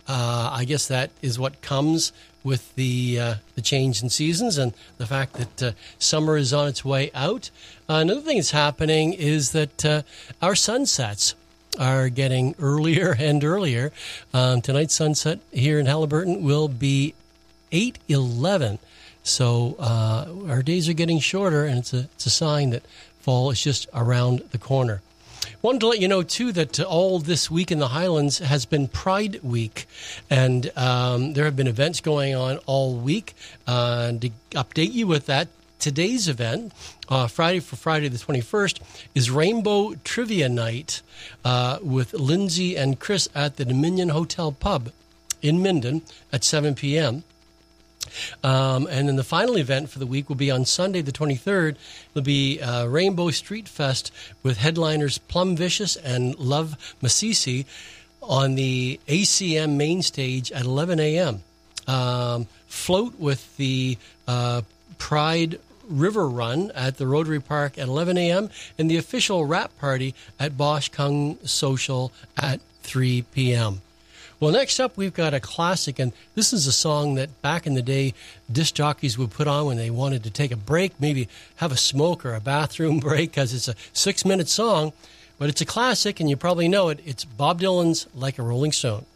I guess that is what comes with the change in seasons and the fact that summer is on its way out. Another thing that's happening is that our sunsets are getting earlier and earlier. Tonight's sunset here in Haliburton will be 8:11. So our days are getting shorter, and it's a sign that fall is just around the corner. Wanted to let you know, too, that all this week in the Highlands has been Pride Week, and there have been events going on all week. To update you with that, today's event, Friday the 21st, is Rainbow Trivia Night with Lindsay and Chris at the Dominion Hotel Pub in Minden at 7 p.m., and then the final event for the week will be on Sunday, the 23rd. It'll be Rainbow Street Fest with headliners Plum Vicious and Love Masisi on the ACM main stage at 11 a.m. Float with the Pride River Run at the Rotary Park at 11 a.m. and the official rap party at Bosch Kung Social at 3 p.m. Well, next up, we've got a classic, and this is a song that back in the day, disc jockeys would put on when they wanted to take a break, maybe have a smoke or a bathroom break, because it's a 6-minute song, but it's a classic, and you probably know it. It's Bob Dylan's Like a Rolling Stone.